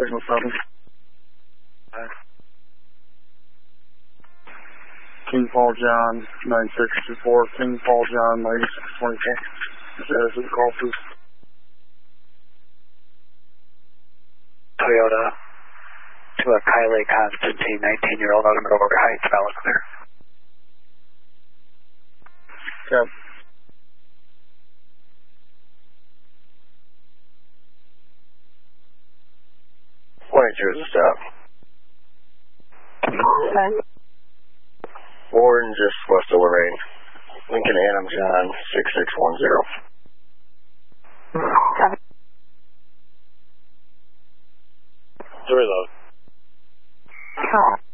Signal 7. King Paul John 9624. King Paul John 9624. Status of the call, please. Toyota to a Kylie Constantine, 19-year-old, automotive over Heights, valid clear. Cab. Point zero is a stop. Okay. Warren just west of Lorraine. Lincoln Adams on 6610. Copy. Reload. Call.